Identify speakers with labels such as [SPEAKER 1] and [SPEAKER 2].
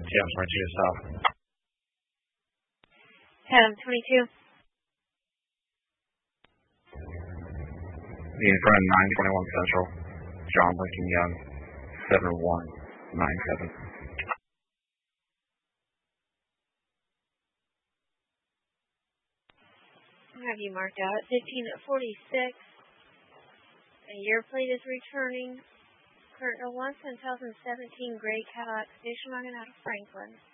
[SPEAKER 1] Yeah, 22 South.
[SPEAKER 2] Adam 22.
[SPEAKER 1] In front 921 Central. John Lincoln Young, 7197.
[SPEAKER 2] I have you marked out at 1546. Your plate is returning. Current 01, 2017 Gray Cadillac Station Wagon out of Franklin.